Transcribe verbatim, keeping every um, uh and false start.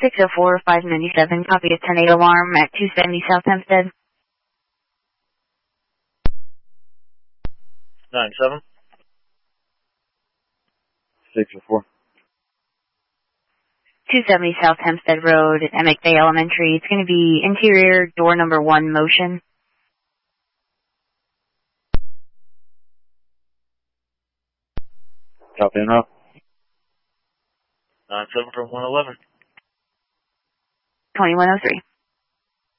six oh four, five ninety-seven, copy a ten eight alarm at two seventy South Hempstead. nine seven. six oh four. two seventy South Hempstead Road at Emick Bay Elementary. It's going to be interior door number one motion. Copy and route. nine seven from one eleven. twenty-one oh three.